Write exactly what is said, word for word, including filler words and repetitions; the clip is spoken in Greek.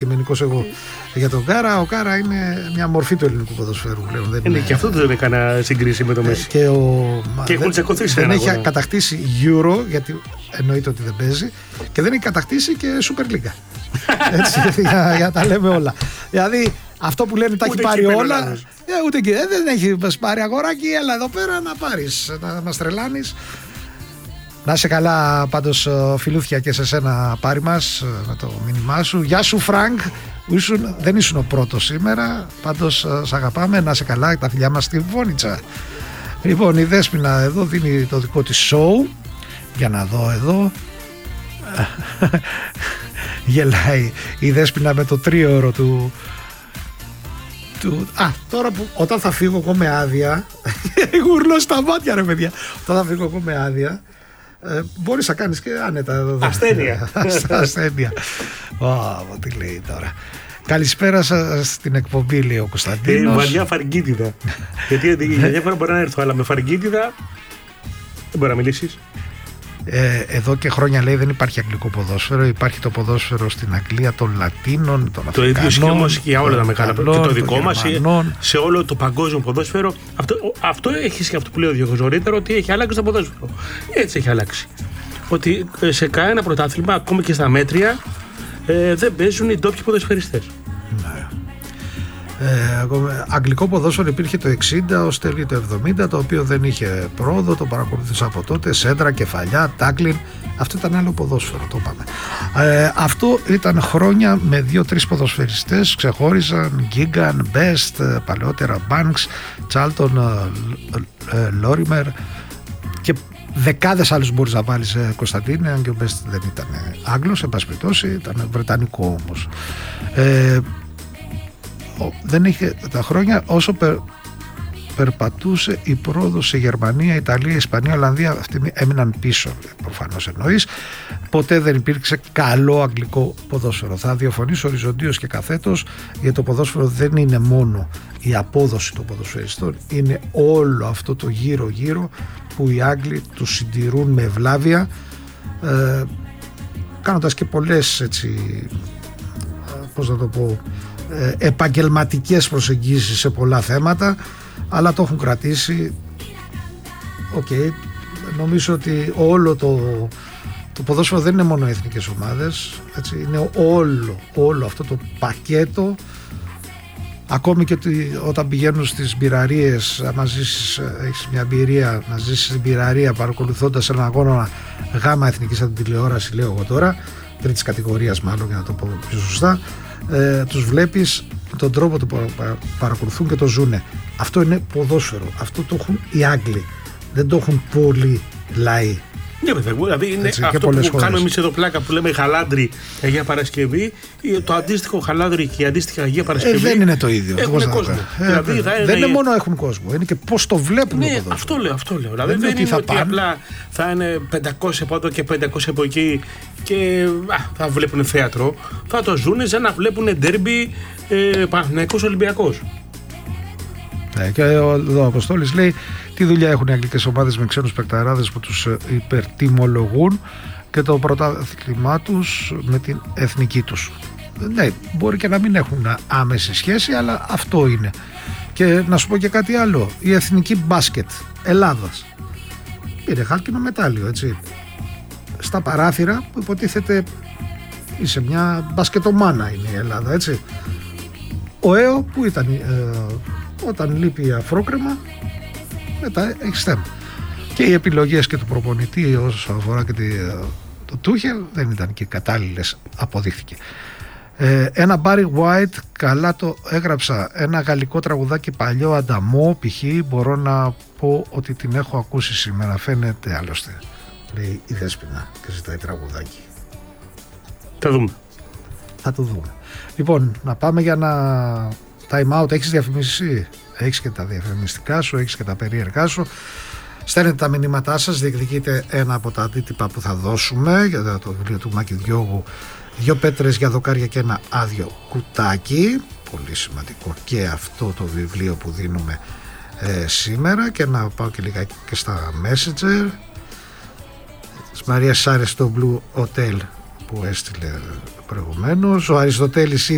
αντικειμενικός εγώ για τον Κάρα. Ο Κάρα είναι μια μορφή του ελληνικού ποδοσφαίρου πλέον. Δεν είναι, είναι... Και αυτό δεν έκανε συγκρίση με το Μέση. Και, ο... και έχουν τσακωθεί σε δεν ένα έχει αγώνα. κατακτήσει Euro, γιατί εννοείται ότι δεν παίζει, και δεν έχει κατακτήσει και Super League. Έτσι, για, για τα λέμε όλα. Δηλαδή αυτό που λένε τα έχει πάρει όλα. Ε, ούτε και δεν έχει πάρει αγοράκι, έλα εδώ πέρα να πάρεις, να μας τρελάνεις. Να είσαι καλά πάντως, φιλούθια, και σε σένα πάρει μας με το μήνυμά σου. Γεια σου Φρανκ, ήσουν, δεν ήσουν ο πρώτος σήμερα, πάντως σ' αγαπάμε, να είσαι καλά, τα φιλιά μας στη Βόνιτσα. Λοιπόν, η Δέσποινα εδώ δίνει το δικό της show, για να δω εδώ. Γελάει η Δέσποινα με το τρίωρο του, του... Α, τώρα που όταν θα φύγω εγώ με άδεια γουρλώ στα μάτια ρε παιδιά, όταν θα φύγω εγώ με άδεια, ε, μπορείς να κάνεις και άνετα ασθένεια. Ασθένεια. Ω, τι λέει τώρα. Καλησπέρα σας στην εκπομπή, λέει ο Κωνσταντίνος. Βαριά φαργκίτιδα. Γιατί μια φορά μπορεί να έρθω, αλλά με φαργκίτιδα δεν μπορεί να μιλήσεις. Ε, εδώ και χρόνια, λέει, δεν υπάρχει αγγλικό ποδόσφαιρο. Υπάρχει το ποδόσφαιρο στην Αγγλία των Λατίνων, των Αφρικανών. Το ίδιο ισχύει όμως και για όλα τα μεγάλα. Και το δικό μας, σε όλο το παγκόσμιο ποδόσφαιρο. Αυτό, αυτό έχει και αυτό που λέει ο Διόγκος νωρίτερα, ότι έχει αλλάξει το ποδόσφαιρο. Έτσι έχει αλλάξει. Ότι σε κανένα πρωτάθλημα, ακόμα και στα μέτρια, ε, δεν παίζουν οι ντόπιοι ποδοσφαιριστές. Ναι. Ε, αγγλικό ποδόσφαιρο υπήρχε το εξήντα ως τέλη το εβδομήντα, το οποίο δεν είχε πρόοδο, το παρακολουθούσα από τότε. Σέντρα, κεφαλιά, τάκλιν. Αυτό ήταν άλλο ποδόσφαιρο, το είπαμε. Ε, αυτό ήταν χρόνια με δύο-τρεις ποδοσφαιριστές, ξεχώριζαν Γκίγκαν, Μπέστ, παλαιότερα Μπάνξ, Τσάλτον, Λόριμερ και δεκάδες άλλους μπορείς να βάλεις, Κωνσταντίνε, αν και ο Μπέστ δεν ήταν Άγγλος, εν πάση περιπτώσει, ήταν Βρετανικό όμως. Ε, δεν είχε τα χρόνια όσο περ, περπατούσε η πρόοδος σε Γερμανία, Ιταλία, Ισπανία, Ολλανδία, αυτοί έμειναν πίσω, προφανώς εννοείς. Ποτέ δεν υπήρξε καλό αγγλικό ποδόσφαιρο. Θα διαφωνήσω οριζοντίως και καθέτος, γιατί το ποδόσφαιρο δεν είναι μόνο η απόδοση των ποδοσφαιριστών, είναι όλο αυτό το γύρω γύρω που οι Άγγλοι τους συντηρούν με ευλάβεια, ε, κάνοντας και πολλές, έτσι, πώς να το πω, επαγγελματικές προσεγγίσεις σε πολλά θέματα, αλλά το έχουν κρατήσει. Οκ, okay. Νομίζω ότι όλο το, το ποδόσφαιρο δεν είναι μόνο εθνικές ομάδες, έτσι, είναι όλο, όλο αυτό το πακέτο. Ακόμη και ότι όταν πηγαίνουν στις μπειραρίες, άμα ζήσεις, έχεις μια εμπειρία να ζήσεις στην μπειραρία παρακολουθώντας έναν αγώνα γάμα εθνικής από την τηλεόραση, λέω εγώ τώρα, τρίτης κατηγορίας μάλλον, για να το πω πιο σωστά, ε, τους βλέπεις τον τρόπο που παρα, παρακολουθούν και το ζουνε. Αυτό είναι ποδόσφαιρο. Αυτό το έχουν οι Άγγλοι. Δεν το έχουν πολλοί λαοί. Ναι, παιδί μου, δηλαδή είναι έτσι, αυτό που κάνουμε εμείς εδώ πλάκα που λέμε Χαλάνδρη Αγία Παρασκευή, το αντίστοιχο Χαλάνδρη και η αντίστοιχη Αγία Παρασκευή. Ε, δεν είναι το ίδιο. Έχουν κόσμο. Ε, δηλαδή, δεν είναι, είναι μόνο έχουν κόσμο, είναι και πώς το βλέπουν. Ναι, το ποδόσφαιρο. Αυτό λέω. Αυτό λέω. Δηλαδή δεν, δεν είναι ότι πάνε. Απλά θα είναι πεντακόσια από εδώ και πεντακόσια από εκεί και α, θα βλέπουν θέατρο. Θα το ζουν σαν να βλέπουν ντέρμπι ε, Παναθηναϊκός Ολυμπιακός. Ναι, και εδώ ο Αποστόλης λέει: τι δουλειά έχουν οι αγγλικές ομάδες με ξένους παικταράδες που τους υπερτιμολογούν και το πρωτάθλημά τους με την εθνική τους. Ναι, μπορεί και να μην έχουν άμεση σχέση, αλλά αυτό είναι. Και να σου πω και κάτι άλλο: η εθνική μπάσκετ Ελλάδας πήρε χάλκινο μετάλλιο, έτσι. Στα παράθυρα που υποτίθεται είσαι μια μπασκετομάνα είναι η Ελλάδα, έτσι. Ο ΕΟ που ήταν ε, όταν λείπει αφρόκρεμα, μετά έχεις θέμα. Και οι επιλογές και του προπονητή όσο αφορά και το Τούχελ δεν ήταν και κατάλληλες, αποδείχθηκε. Ε, ένα Barry White, καλά το έγραψα, ένα γαλλικό τραγουδάκι παλιό, Ανταμό π.χ. μπορώ να πω ότι την έχω ακούσει σήμερα, φαίνεται άλλωστε, λέει η Δέσποινα και ζητάει τραγουδάκι. Θα δούμε. Θα το δούμε. Λοιπόν, να πάμε για ένα time out. Έχεις διαφημίσει? Έχεις και τα διαφημιστικά σου, έχεις και τα περίεργά σου. Στέλνετε τα μηνύματά σας, διεκδικείτε ένα από τα αντίτυπα που θα δώσουμε για το βιβλίο του Μάκη Διόγου, δύο πέτρες για δοκάρια και ένα άδειο κουτάκι. Πολύ σημαντικό και αυτό το βιβλίο που δίνουμε ε, σήμερα. Και να πάω και λίγα και στα Messenger. Της Μαρίας άρεσε το Blue Hotel που έστειλε προηγουμένως. Ο Αριστοτέλης